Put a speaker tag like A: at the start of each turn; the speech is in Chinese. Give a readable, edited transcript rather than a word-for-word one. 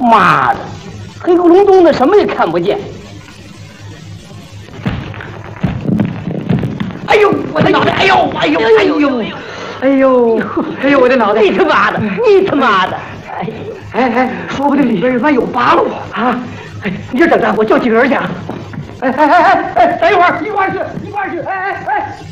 A: 妈的，黑咕隆咚的，什么也看不见。哎呦，我的脑袋！哎呦，哎呦，哎呦，
B: 哎呦，哎呦，我的脑袋！
A: 你他妈的，你他妈的！
B: 哎，说不定里边有有八路啊！哎，你这等着，我叫几个人去啊！哎，等一会儿，一块儿去，哎。